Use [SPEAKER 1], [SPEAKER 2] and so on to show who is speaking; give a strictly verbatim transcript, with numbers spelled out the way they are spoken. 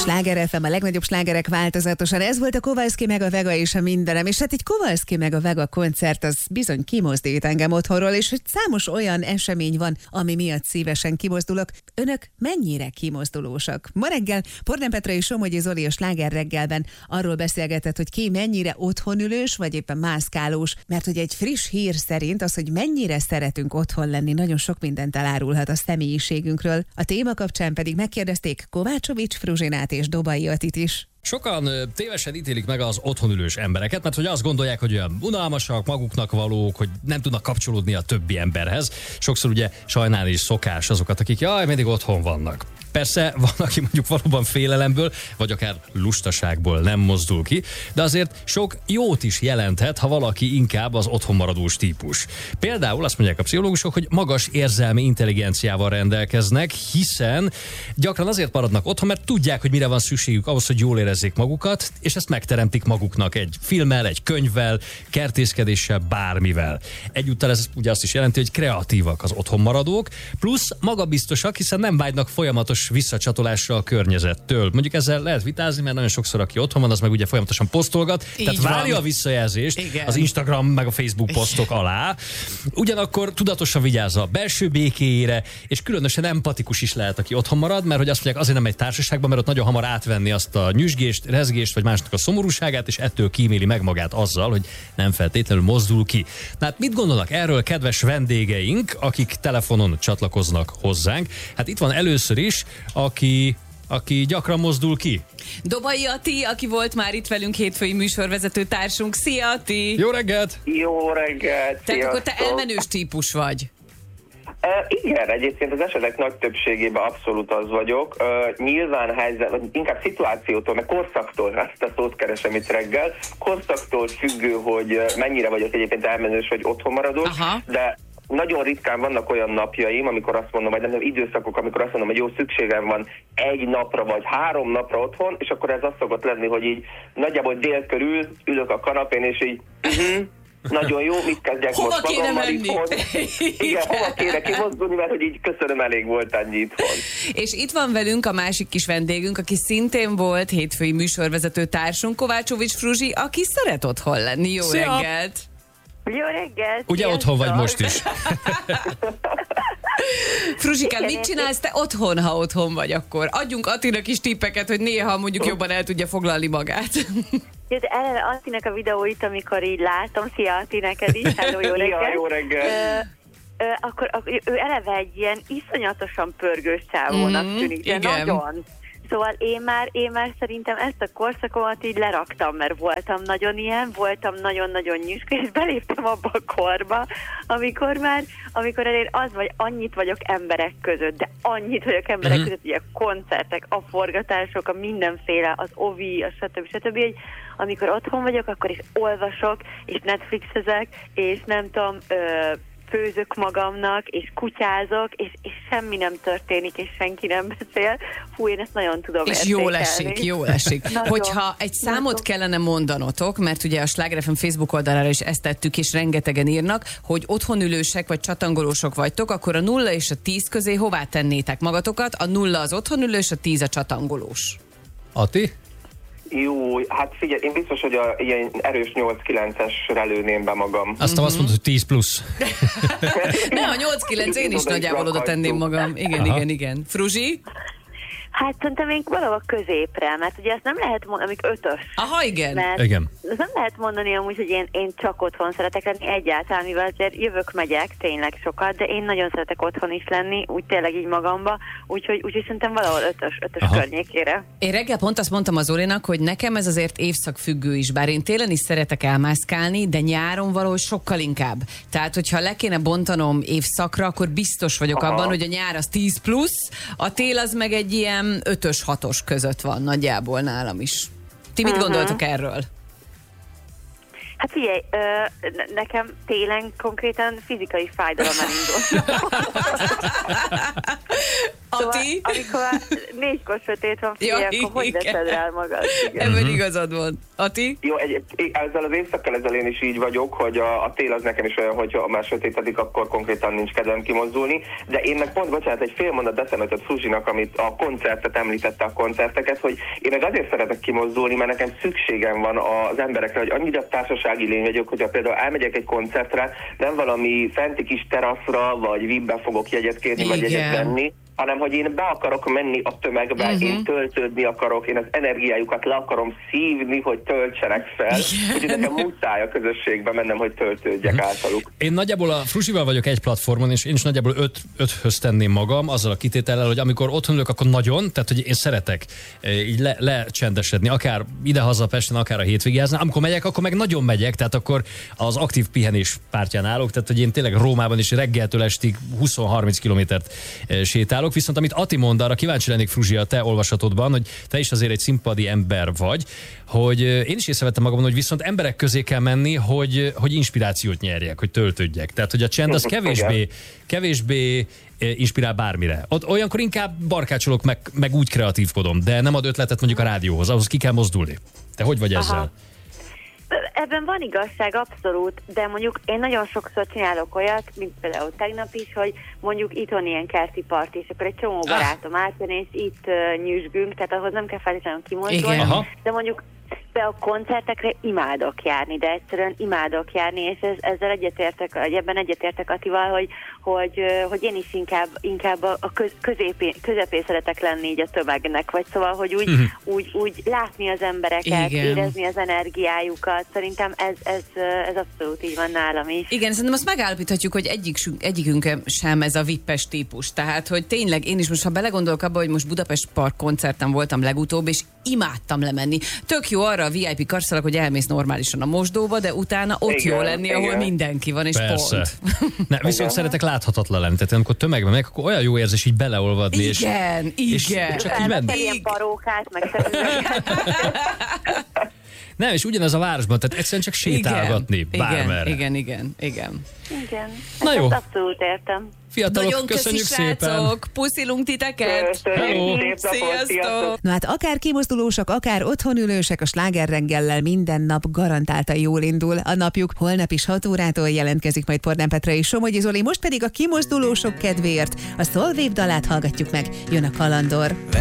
[SPEAKER 1] Sláger ef em, a legnagyobb slágerek változatosan. Ez volt a Kowalski meg a Vega és a mindenem. És hát egy Kowalski meg a Vega koncert az bizony kimozdít engem otthonról, és hogy számos olyan esemény van, ami miatt szívesen kimozdulok. Önök mennyire kimozdulósak? Ma reggel Pornán Petra és Somogyi Zoli a Sláger reggelben arról beszélgetett, hogy ki mennyire otthonülős, vagy éppen mászkálós, mert hogy egy friss hír szerint az, hogy mennyire szeretünk otthon lenni, nagyon sok mindent elárulhat a személyiségünkről. A téma kapcsán pedig megkérdezték Kovácsovics Fruzsinát és Dobai Attit is.
[SPEAKER 2] Sokan tévesen ítélik meg az otthonülős embereket, mert hogy azt gondolják, hogy olyan unalmasak, maguknak valók, hogy nem tudnak kapcsolódni a többi emberhez. Sokszor ugye sajnálni is szokás azokat, akik jaj, mindig otthon vannak. Persze van, aki mondjuk valóban félelemből, vagy akár lustaságból nem mozdul ki, de azért sok jót is jelenthet, ha valaki inkább az otthonmaradós típus. Például azt mondják a pszichológusok, hogy magas érzelmi intelligenciával rendelkeznek, hiszen gyakran azért maradnak otthon, mert tudják, hogy mire van szükségük ahhoz, hogy jól érezzék magukat, és ezt megteremtik maguknak egy filmmel, egy könyvvel, kertészkedéssel, bármivel. Egyúttal ez ugye azt is jelenti, hogy kreatívak az otthonmaradók, plusz magabiztosak, hiszen nem vágynak folyamatos visszacsatolásra a környezettől. Mondjuk ezzel lehet vitázni, mert nagyon sokszor, aki otthon van, az meg ugye folyamatosan posztolgat, így tehát várja a visszajelzést. Igen. Az Instagram meg a Facebook posztok alá. Ugyanakkor tudatosan vigyázza a belső békéjére, és különösen empatikus is lehet, aki otthon marad, mert hogy azt mondják, azért nem egy társaságban, mert ott nagyon hamar átvenni azt a nyüzsgést, rezgést, vagy másnak a szomorúságát, és ettől kíméli meg magát azzal, hogy nem feltétlenül mozdul ki. Na hát mit gondolnak erről kedves vendégeink, akik telefonon csatlakoznak hozzánk? Hát itt van először is, aki, aki gyakran mozdul ki.
[SPEAKER 3] Dobai Atti, aki volt már itt velünk, hétfői műsorvezető társunk. Szia, Atti!
[SPEAKER 2] Jó reggelt!
[SPEAKER 4] Jó reggelt!
[SPEAKER 3] Tehát akkor te elmenős típus vagy.
[SPEAKER 4] Uh, igen, egyébként az esetek nagy többségében abszolút az vagyok. Uh, nyilván helyzet, vagy inkább szituációtól, meg korszaktól, ezt a szót keresem itt reggel, korszaktól függő, hogy mennyire vagyok egyébként elmenős, vagy otthon maradós, Aha. de nagyon ritkán vannak olyan napjaim, amikor azt mondom, vagy nem, nem időszakok, amikor azt mondom, hogy jó, szükségem van egy napra, vagy három napra otthon, és akkor ez azt szokott lenni, hogy így nagyjából dél körül ülök a kanapén, és így uh-huh, nagyon jó, mit kezdjek
[SPEAKER 3] hova
[SPEAKER 4] most magammal itthon. Igen, hova kéne kimozdulni, mert hogy így köszönöm, elég volt annyi itthon.
[SPEAKER 3] És itt van velünk a másik kis vendégünk, aki szintén volt hétfői műsorvezető társunk, Kovácsovics Fruzsi, aki szeret otthon lenni. Jó
[SPEAKER 2] Szia.
[SPEAKER 3] reggelt!
[SPEAKER 5] Jó reggelt!
[SPEAKER 2] Ugye
[SPEAKER 5] sziasztok.
[SPEAKER 2] otthon vagy most is?
[SPEAKER 3] Fruzsikám, mit csinálsz te otthon, ha otthon vagy akkor? Adjunk Attinak is tippeket, hogy néha mondjuk jobban el tudja foglalni magát.
[SPEAKER 5] Jó, de eleve Attinak a videóit, amikor így látom, szia Atti, neked is, hello, jó reggelt.
[SPEAKER 4] Ja, jó reggelt.
[SPEAKER 5] Ö, ö, akkor ő eleve egy ilyen iszonyatosan pörgős csávónak mm, tűnik, de
[SPEAKER 3] igen.
[SPEAKER 5] nagyon. Szóval én már, én már szerintem ezt a korszakomat így leraktam, mert voltam nagyon ilyen, voltam nagyon-nagyon nyüske, és beléptem abba a korba, amikor már, amikor elég az vagy, annyit vagyok emberek között, de annyit vagyok emberek uh-huh. között, ugye a koncertek, a forgatások, a mindenféle, az ovi, a stb. stb. Egy, amikor otthon vagyok, akkor is olvasok, és Netflixezek, és nem tudom, ö, főzök magamnak, és kutyázok, és, és semmi nem történik, és senki nem beszél. Fú, én ezt nagyon tudom
[SPEAKER 3] És
[SPEAKER 5] értékelni.
[SPEAKER 3] jól esik, jól esik. Hogyha egy számot nagyon kellene mondanotok, mert ugye a Sláger ef em Facebook oldalára is ezt tettük, és rengetegen írnak, hogy otthonülősek vagy csatangolósok vagytok, akkor a nulla és a tíz közé hová tennétek magatokat? A nulla az otthonülős, a tíz a csatangolós.
[SPEAKER 2] Atti?
[SPEAKER 4] Jó, hát figyelj, én biztos, hogy a ilyen erős nyolc-kilencesre lőném be magam.
[SPEAKER 2] Aztán mm-hmm. azt mondod, hogy tíz plusz.
[SPEAKER 3] Ne, a nyolc kilenc én is nagyjából oda tenném magam. Igen, Aha. igen, igen. Fruzsi?
[SPEAKER 5] Hát szerintem én valahol középre, mert ugye ezt nem lehet mondani, amik ötös.
[SPEAKER 3] Aha, igen.
[SPEAKER 5] Mert
[SPEAKER 2] igen.
[SPEAKER 5] ezt nem lehet mondani amúgy, hogy én, én csak otthon szeretek lenni egyáltalán, mivel azért jövök, megyek tényleg sokat, de én nagyon szeretek otthon is lenni, úgy tényleg így magamba, úgyhogy, úgyhogy szerintem valahol ötös, ötös Aha. környékére.
[SPEAKER 3] Én reggel pont azt mondtam az Zolinak, hogy nekem ez azért évszakfüggő is, bár én télen is szeretek elmászkálni, de nyáron valahogy sokkal inkább. Tehát, hogyha le kéne bontanom évszakra, akkor biztos vagyok Aha. abban, hogy a nyár az tíz plusz, a tél az meg egy ilyen ötös hatos között van nagyjából nálam is. Ti mit uh-huh. gondoltok erről?
[SPEAKER 5] Hát figyelj, ö, ne- nekem télen konkrétan fizikai fájdalom elindult.
[SPEAKER 3] Ati?
[SPEAKER 5] Amikor négykor sötét van, figyelj,
[SPEAKER 3] Ja,
[SPEAKER 5] akkor hogy
[SPEAKER 3] igen.
[SPEAKER 5] veszed rá magad? Igen.
[SPEAKER 3] Ebben igazad van. Ati?
[SPEAKER 4] Jó, egy, ezzel az évszakkal ezzel én is így vagyok, hogy a, a tél az nekem is olyan, hogy ha már sötétedik, akkor konkrétan nincs kedvem kimozdulni, de én meg pont, bocsánat, egy fél mondat eszembe Fruzsinak, amit a koncertet említette, a koncerteket, hogy én meg azért szeretek kimozdulni, mert nekem szükségem van az emberekre, hogy annyira társasági lény vagyok, hogyha például elmegyek egy koncertre, nem valami fenti kis teraszra, vagy vízbe fogok jegyet kérni, vagy jegyet venni, hanem hogy én be akarok menni a tömegbe, uh-huh. én töltődni akarok, én az energiájukat le akarom szívni, hogy töltsenek fel, úgyhogy nekem muszáj a közösségbe mennem, hogy töltődjek uh-huh. általuk.
[SPEAKER 2] Én nagyjából a Fruzsival vagyok egy platformon, és én is nagyjából öt, öthöz tenném magam, azzal a kitétellel, hogy amikor otthon ülök, akkor nagyon, tehát hogy én szeretek így le, lecsendesedni, akár idehaza Pesten, akár a hétvégiáznál. Amikor megyek, akkor meg nagyon megyek, tehát akkor az aktív pihenés pártján állok, tehát hogy én tényleg Rómában is reggeltől estig húsz-harminc kilométert sétálok. Viszont amit Ati mond, arra kíváncsi lennék, Fruzsi, a te olvasatodban, hogy te is azért egy színpadi ember vagy, hogy én is észrevettem magamon, hogy viszont emberek közé kell menni, hogy, hogy inspirációt nyerjek, hogy töltődjek. Tehát, hogy a csend az kevésbé, kevésbé inspirál bármire. Ott olyankor inkább barkácsolok, meg, meg úgy kreatívkodom, de nem ad ötletet mondjuk a rádióhoz, ahhoz ki kell mozdulni. Te hogy vagy ezzel?
[SPEAKER 5] Aha. Ebben van igazság, abszolút, de mondjuk én nagyon sokszor csinálok olyat, mint például tegnap is, hogy mondjuk itthon ilyen kerti part, és akkor egy csomó barátom átjön, és itt uh, nyüzsgünk, tehát ahhoz nem kell feltétlenül kimozdulni, de mondjuk be a koncertekre imádok járni, de egyszerűen imádok járni, és ez, ezzel egyetértek, ebben egyetértek Atival, hogy, hogy, hogy én is inkább, inkább a köz, középé, közepén szeretek lenni így a tömegnek, vagy szóval, hogy úgy, uh-huh. úgy, úgy látni az embereket, igen. érezni az energiájukat. Szerintem ez, ez, ez abszolút így van nálam is.
[SPEAKER 3] Igen, szerintem azt megállapíthatjuk, hogy egyik, egyikünk sem ez a vippes típus. Tehát, hogy tényleg én is most, ha belegondolok abba, hogy most Budapest Park koncerten voltam legutóbb, és imádtam lemenni. Tök jó arra a vé i pé karszalag, hogy elmész normálisan a mosdóba, de utána ott igen, jó lenni, igen. ahol mindenki van, és persze. Pont.
[SPEAKER 2] Ne, viszont igen. szeretek láthatatlan lenni, tehát amikor tömegben megyek, akkor olyan jó érzés így beleolvadni.
[SPEAKER 3] Igen,
[SPEAKER 2] és,
[SPEAKER 3] igen.
[SPEAKER 2] És csak így menni.
[SPEAKER 5] Ilyen parókát, meg
[SPEAKER 2] Nem, és ugyanez a városban, tehát egyszerűen csak sétálgatni igen, bármerre.
[SPEAKER 3] Igen, igen, igen.
[SPEAKER 5] Igen,
[SPEAKER 2] na jó.
[SPEAKER 5] Abszolút értem.
[SPEAKER 2] Fiatalok,
[SPEAKER 3] nagyon
[SPEAKER 2] köszönjük
[SPEAKER 3] köszi,
[SPEAKER 2] szépen.
[SPEAKER 3] Srácok, puszilunk titeket.
[SPEAKER 4] Hello.
[SPEAKER 3] Sziasztok.
[SPEAKER 1] Na hát akár kimozdulósok, akár otthonülősek, a Sláger reggellel minden nap garantáltan jól indul a napjuk. Holnap is hat órától jelentkezik majd Pordán Petra és Somogyi Zoli, most pedig a kimozdulósok kedvéért a Szolvév dalát hallgatjuk meg, jön a Kalandor.